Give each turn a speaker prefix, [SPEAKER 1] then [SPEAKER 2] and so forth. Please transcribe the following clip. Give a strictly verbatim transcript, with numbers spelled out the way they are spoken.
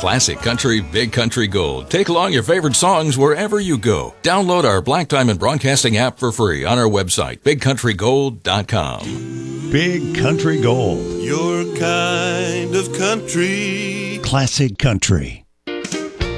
[SPEAKER 1] Classic Country, Big Country Gold. Take along your favorite songs wherever you go. Download our Black Diamond Broadcasting app for free on our website, big country gold dot com.
[SPEAKER 2] Big Country Gold.
[SPEAKER 3] Your kind of country.
[SPEAKER 2] Classic Country.